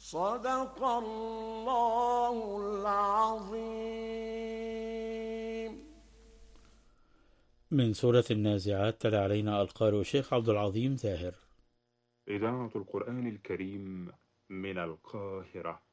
صدق الله العظيم. من سورة النازعات تلا علينا القارئ الشيخ عبد العظيم زاهر. إذاعة القرآن الكريم من القاهرة.